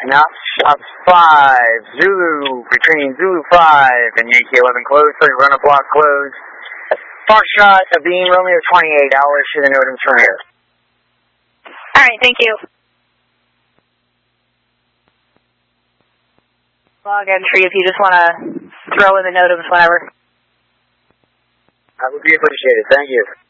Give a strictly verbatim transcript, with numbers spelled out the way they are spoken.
Now, shop five, Zulu, between Zulu five and Yankee eleven closed, thirty run-up block closed. Foxtrot, Sabine, Romeo twenty-eight, hours to the NOTAMs from here. Alright, thank you. Log entry if you just want to throw in the NOTAMs whenever. That would be appreciated, thank you.